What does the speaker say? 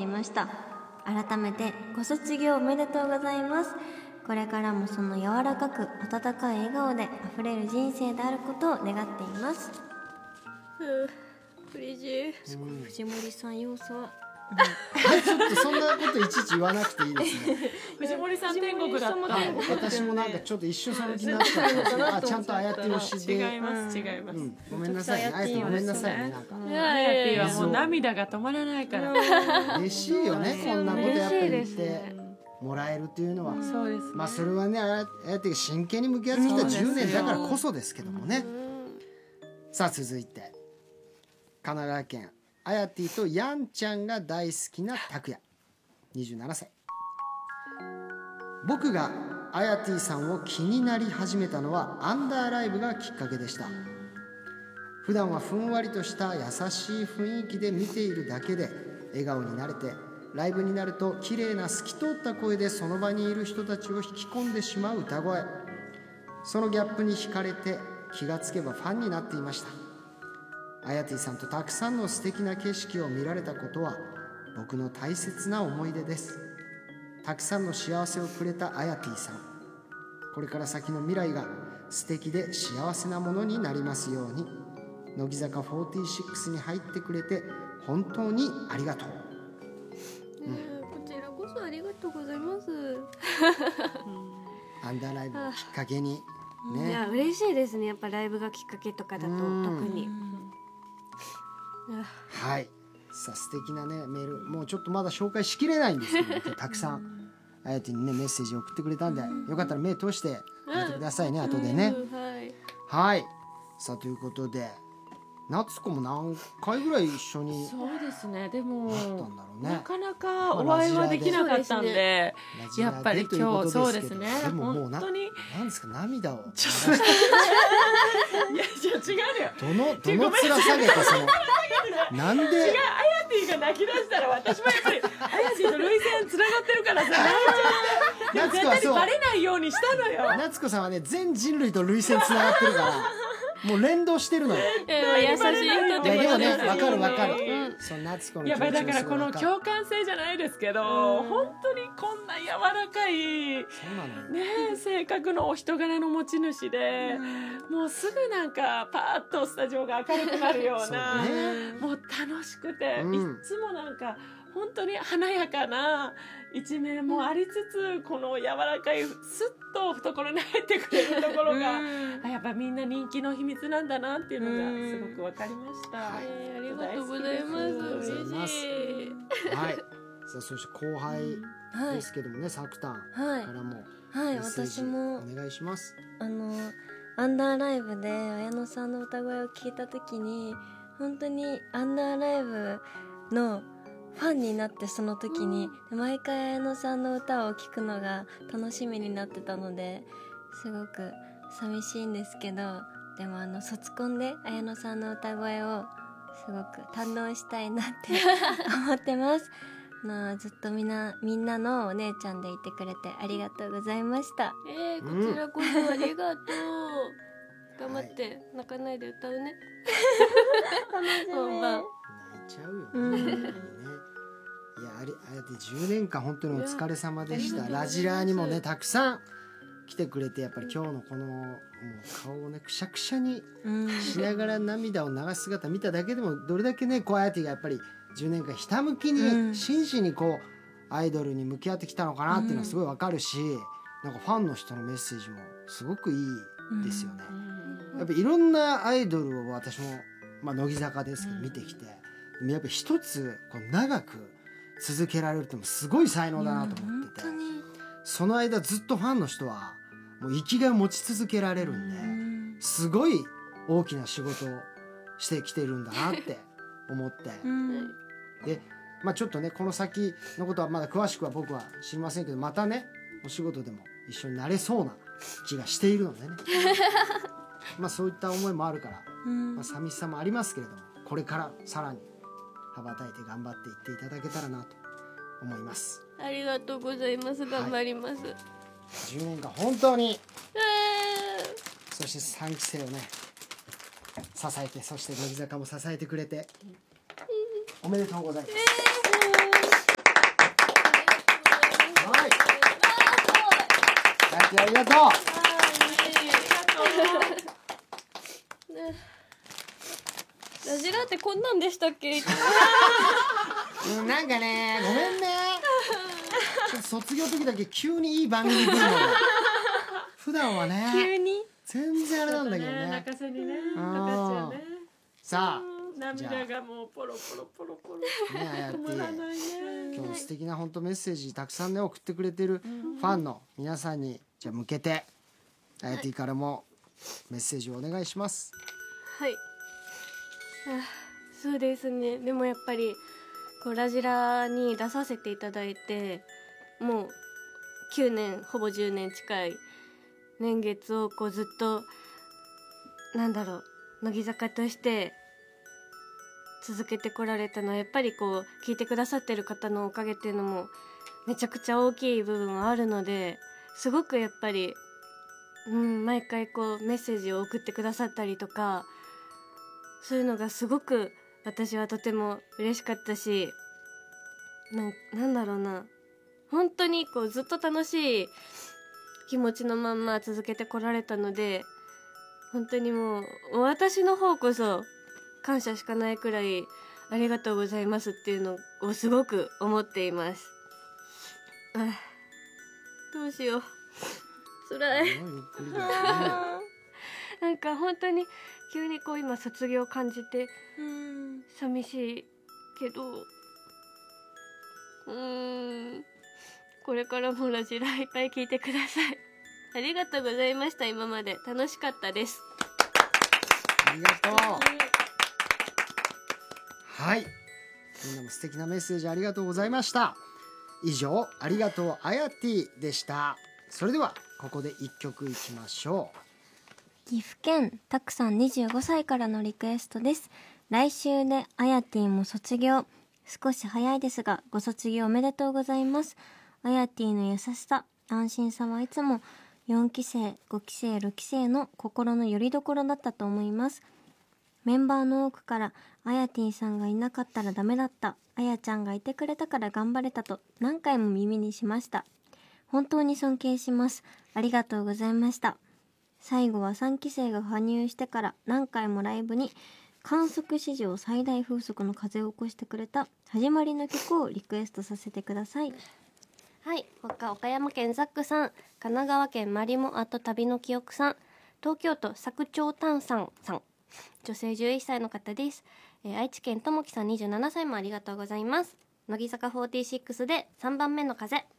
ました。改めてご卒業おめでとうございます。これからもその柔らかく温かい笑顔で溢れる人生であることを願っています。嬉しい。すごい藤森さん要素はちょっとそんなこといちいち言わなくていいですね。 藤森さん天国だった。 私もなんかちょっと一瞬その気になっちゃったんですけど、ちゃんとあやって推しで。 違います違います。 ごめんなさいね。あやってごめんなさいね。なんか。 あやってはもう涙が止まらないから。 嬉しいよね。こんなことやっぱり言ってもらえるっていうのは。 そうですね。 まあそれはね、あやって真剣に向き合ってきた10年だからこそですけどもね。さあ続いて神奈川県あやてぃとやんちゃんが大好きな拓也27歳。僕があやてぃさんを気になり始めたのはアンダーライブがきっかけでした。普段はふんわりとした優しい雰囲気で見ているだけで笑顔になれて、ライブになると綺麗な透き通った声でその場にいる人たちを引き込んでしまう歌声。そのギャップに惹かれて気がつけばファンになっていました。あやてぃさんとたくさんの素敵な景色を見られたことは僕の大切な思い出です。たくさんの幸せをくれたあやてぃさん、これから先の未来が素敵で幸せなものになりますように。乃木坂46に入ってくれて本当にありがとう。 こちらこそありがとうございます。 アンダーライブをきっかけにいや嬉しいですね。やっぱライブがきっかけとかだと特に。 はい。さあ素敵なねメール、もうちょっとまだ紹介しきれないんですけど、たくさんあやてぃにねメッセージを送ってくれたんで、よかったら目通してやってくださいね、後でね。はい。さあということで夏子も何回ぐらい一緒に。 そうですね。でもなかなかお会いはできなかったんで、やっぱり今日そうですね。 でももう本当になんですか、涙を。 いや違うのよ。 どの面下げてそのなんで。 違う、あやてぃが泣き出したら私もやっぱりあやてぃと涙腺つながってるからさ、泣いちゃって。絶対にバレないようにしたのよ。 夏子さんはね全人類と涙腺つながってるからもう連動してるのよ。 優しい人っていやでもね、わかる。 その夏子の気持ちもだからこの共感性じゃないですけど、本当にこんな柔らかいね性格のお人柄の持ち主で、もうすぐなんかパーッとスタジオが明るくなるような、もう楽しくて、いつもなんか本当に華やかな一面もありつつ、この柔らかいスッと懐に入ってくれるところがやっぱみんな人気の秘密なんだなっていうのがすごく分かりました。 ありがとうございます。嬉しい。 はい。さあそして後輩ですけどもね、サクタンからもメッセージお願いします。 アンダーライブで綾野さんの歌声を聞いた時に本当にアンダーライブのファンになって、その時に毎回綾野さんの歌を聴くのが楽しみになってたので、すごく寂しいんですけど、でも卒コンで綾野さんの歌声をすごく堪能したいなって思ってます。ずっとみんなのお姉ちゃんでいてくれてありがとうございました。こちらこそありがとう。頑張って泣かないで歌うね。楽しみ。 泣いちゃうよね。いや、あやて10年間本当にお疲れ様でした。ラジラーにもねたくさん来てくれて、やっぱり今日のこのもう顔をねくしゃくしゃにしながら涙を流す姿見ただけでも、どれだけねあやてぃがやっぱり10年間ひたむきに真摯にアイドルに向き合ってきたのかなっていうのはすごいわかるし、なんかファンの人のメッセージもすごくいいですよね。やっぱいろんなアイドルを私も乃木坂ですけど見てきて、やっぱ一つ長く続けられるってすごい才能だなと思ってて、その間ずっとファンの人はもう生きがいを持ち続けられるんで、すごい大きな仕事をしてきてるんだなって思って、でちょっとねこの先のことはまだ詳しくは僕は知りませんけど、またねお仕事でも一緒になれそうな気がしているのでねそういった思いもあるから、寂しさもありますけれども、これからさらに羽ばたいて頑張っていっていただけたらなと思います。 ありがとうございます。頑張ります。 10年間本当に、そして3期生をね支えて、そして乃木坂も支えてくれて、おめでとうございます。 ッキーありがとラジラってこんなんでしたっけ？ う。なんかね、ごめんね。ちょっと卒業の時だけ急にいい番組来るのよ。普段はね、 急に全然あれなんだけどね。 泣かせにね、 うんかかっちゃうね。 さあ、 涙がもうポロポロポロポロ。 ね、あやって止まらないね。 今日素敵な本当メッセージたくさんね送ってくれてるファンの皆さんにじゃあ向けてあやてぃからもメッセージをお願いします。 はい。そうですね。でもやっぱりこうラジラに出させていただいてもう9年ほぼ10年近い年月をこうずっとなんだろう乃木坂として続けてこられたのはやっぱりこう聞いてくださってる方のおかげっていうのもめちゃくちゃ大きい部分はあるのですごくやっぱり、毎回こうメッセージを送ってくださったりとかそういうのがすごく私はとても嬉しかったしなんだろうな本当にこうずっと楽しい気持ちのまんま続けてこられたので本当にもう私の方こそ感謝しかないくらいありがとうございますっていうのをすごく思っています。どうしよう辛い。 ゆっくりだよね。 なんか本当に急にこう今卒業を感じて寂しいけどこれからもラジラいっぱい聞いてください。ありがとうございました。今まで楽しかったです。 ありがとう。はい、みんなも素敵なメッセージありがとうございました。以上ありがとうあやてぃでした。それではここで一曲いきましょう。 岐阜県たくさん25歳からのリクエストです。来週であやてぃも卒業、少し早いですがご卒業おめでとうございます。あやてぃの優しさ安心さはいつも4期生5期生6期生の心の拠り所だったと思います。メンバーの多くからあやてぃさんがいなかったらダメだった、あやちゃんがいてくれたから頑張れたと何回も耳にしました。本当に尊敬します。ありがとうございました。最後は3期生が加入してから何回もライブに観測史上最大風速の風を起こしてくれた始まりの曲をリクエストさせてください。はい、他岡山県ザックさん、神奈川県マリモ旅の記憶さん、東京都佐久長丹さん、女性11歳の方です。愛知県ともきさん27歳もありがとうございます。乃木坂46で3番目の風。